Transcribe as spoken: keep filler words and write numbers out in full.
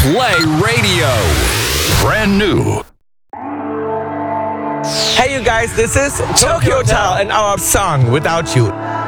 Play Radio. Brand new. Hey you guys, this is Tokyo Hotel and our song Without You.